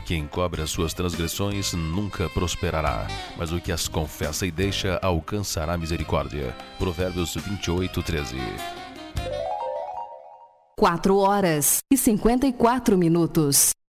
que encobre as suas transgressões nunca prosperará, mas o que as confessa e deixa alcançará misericórdia. Provérbios 28:13. 4 horas e 54 minutos.